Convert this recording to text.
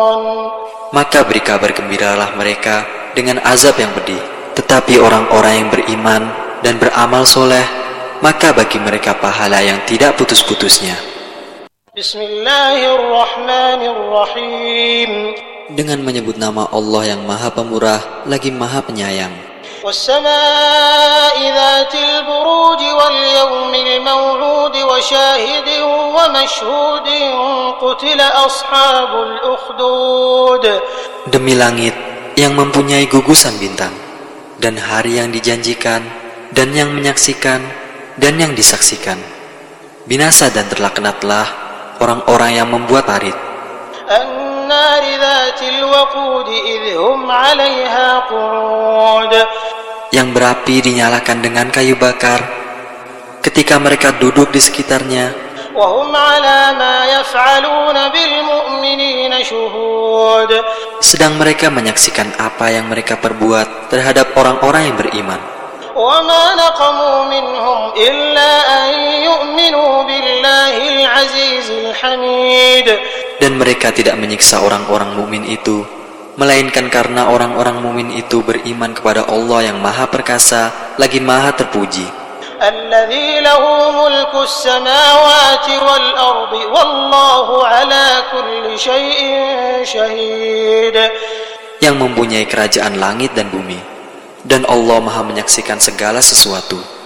Maka beri kabar gembiralah mereka dengan azab yang pedih. Tetapi orang-orang yang beriman dan beramal soleh, maka bagi mereka pahala yang tidak putus-putusnya. Bismillahirrahmanirrahim. Dengan menyebut nama Allah yang Maha Pemurah lagi Maha Penyayang. Wassama'i dhatil buruj wal yawmil maw'ud wa shahidin wa mashhudin qutila ashabul ukhdud. Demi langit yang mempunyai gugusan bintang, dan hari yang dijanjikan, dan yang menyaksikan, dan yang disaksikan. Binasa dan terlaknatlah orang-orang yang membuat parit. An-nari dhatil waqud idh hum 'alayha qu'ud. Yang berapi dinyalakan dengan kayu bakar ketika mereka duduk di sekitarnya. Wa hum 'ala ma yaf'aluna bil mu'minina shuhud. Sedang mereka menyaksikan apa yang mereka perbuat terhadap orang-orang yang beriman. وَمَا نَقَمُوا مِنْهُمْ إِلَّا أَنْ يُؤْمِنُوا بِاللَّهِ الْعَزِيزِ الْحَمِيدِ. Dan mereka tidak menyiksa orang-orang mukmin itu, melainkan karena orang-orang mukmin itu beriman kepada Allah yang Maha Perkasa, lagi Maha Terpuji. الَّذِي لَهُ مُلْكُ السَّمَاوَاتِ وَالْأَرْضِ وَاللَّهُ عَلَى كُلِّ شَيْءٍ شَهِيدٌ. Yang mempunyai kerajaan langit dan bumi, dan Allah Maha menyaksikan segala sesuatu.